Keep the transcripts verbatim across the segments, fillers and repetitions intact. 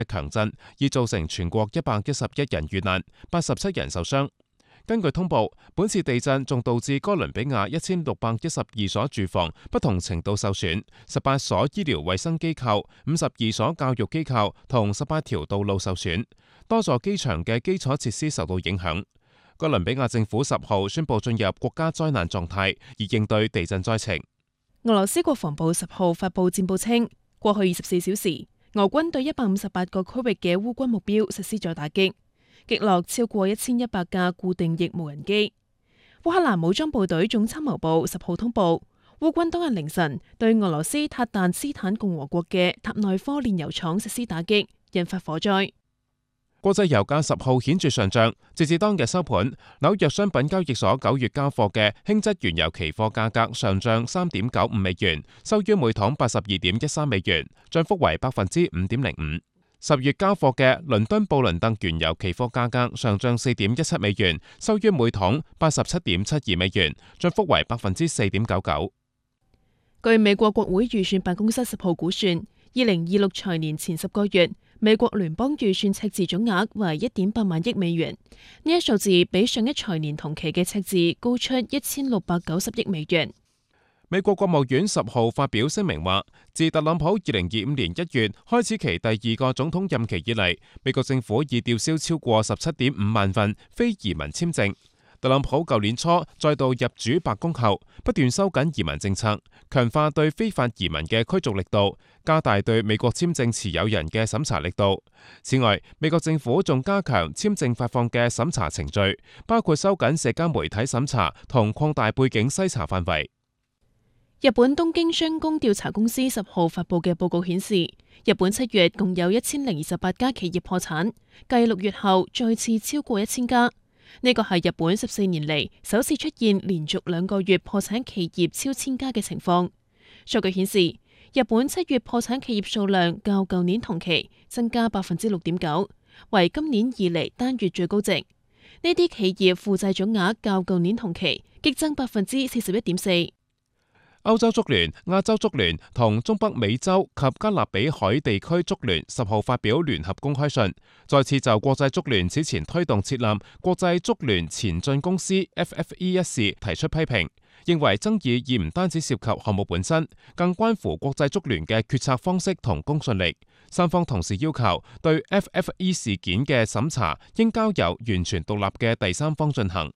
強震，已造成全國一百一十一人遇難，八十七人受傷。根據通報，本次地震仲導致哥倫比亞一千六百一十二所住房不同程度受損，十八所醫療衛生機構、五十二所教育機構同十八條道路受損，多座機場嘅基礎設施受到影響。哥倫比亞政府十號宣布進入國家災難狀態，以應對地震災情。 俄羅斯國防部十號發布戰報稱，過去二十四小時，俄軍對一百五十八個區域嘅烏軍目標實施咗打擊，擊落超過一千一百架固定翼無人機。烏克蘭武裝部隊總參謀部十號通報，烏軍當日凌晨對俄羅斯塔旦斯坦共和國嘅塔內科煉油廠實施打擊，引發火災。 國際油價十號顯著上漲，截至當日收盤，紐約商品交易所九月交貨嘅輕質原油期貨價格上漲三點九五美元，收於每桶八十二點一三美元，漲幅為百分之五點零五。十月交貨嘅倫敦布倫特原油期貨價格上漲四點一七美元，收於每桶八十七點七二美元，漲幅為百分之四點九九。 據美國國會預算辦公室十號估算，二零二六財年前十個月，美國聯邦預算赤字總額為一點八萬億美元，呢一數字比上一財年同期嘅赤字高出一千六百九十億美元。 美國國務院十號發表聲明話，自特朗普二零二五年一月開始其第二個總統任期以嚟，美國政府已吊銷超過十七點五萬份非移民簽證。特朗普舊年初再度入主白宮後，不斷收緊移民政策，強化對非法移民嘅驅逐力度，加大對美國簽證持有人嘅審查力度。此外，美國政府仲加強簽證發放嘅審查程序，包括收緊社交媒體審查同擴大背景篩查範圍。 日本東京商工調查公司十號發佈嘅報告顯示，日本七月共有一千零二十八家企業破產，繼六月後再次超過一千家。呢個係日本十四年嚟首次出現連續兩個月破產企業超千家嘅情況。數據顯示，日本七月破產企業數量較舊年同期增加百分之六點九，為今年以嚟單月最高值。呢啲企業負債總額較舊年同期激增百分之四十一點四。 歐洲足聯、亞洲足聯同中北美洲及加勒比海地區足聯十號發表聯合公開信，再次就國際足聯此前推動設立國際足聯前進公司 F F E 一事提出批評，認為爭議已唔單止涉及項目本身，更關乎國際足聯嘅決策方式同公信力。三方同時要求對 F F E 事件嘅審查應交由完全獨立嘅第三方進行。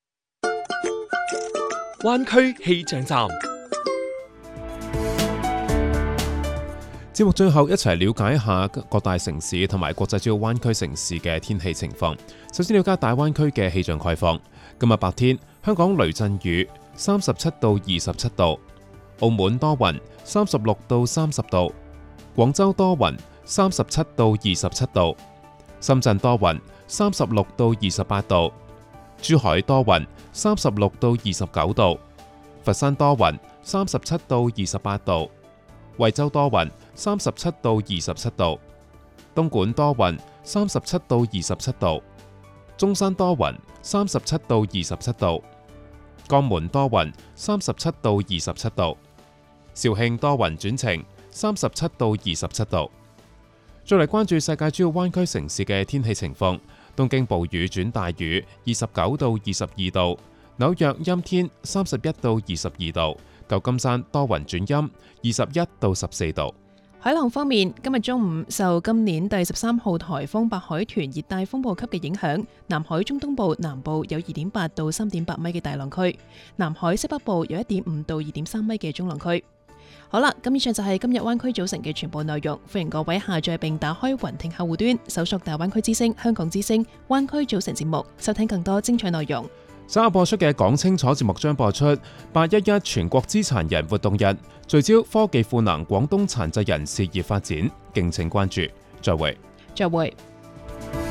灣區氣象站。 節目最後一齊了解一下各大城市同埋國際主要灣區城市嘅天氣情況。首先了解大灣區嘅氣象概況。今日白天，香港雷陣雨，三十七到二十七度；澳門多雲，三十六到三十度；廣州多雲，三十七到二十七度；深圳多雲，三十六到二十八度；珠海多雲，三十六到二十九度；佛山多雲，三十七到二十八度；惠州多雲，三十七到二十七度；東莞多雲，三十七到二十七度；中山多雲，三十七到二十七度；江門多雲，三十七到二十七度；肇慶多雲轉晴，三十七到二十七度。再嚟關注世界主要灣區城市嘅天氣情況。東京暴雨轉大雨，二十九到二十二度；紐約陰天，三十一到二十二度；舊金山多雲轉陰，二十一到十四度。 海浪方面，今日中午受今年第十三號颱風白海豚熱帶風暴級嘅影響，南海中東部南部有二點八到三點八米嘅大浪區，南海西北部有一點五到二點三米嘅中浪區。好啦，咁以上就係今日灣區早晨嘅全部內容，歡迎各位下載並打開雲聽客戶端，搜索大灣區之聲、香港之聲、灣區早晨節目，收聽更多精彩內容。 稍後播出嘅講清楚節目將播出八一一全國資殘人活動日，聚焦科技賦能廣東殘疾人事業發展，敬請關注。再會。 再會。